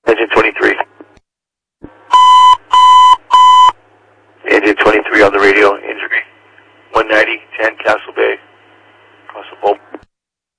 Engine 23. Engine 23 on the radio, injury. 190, 10 Castle Bay.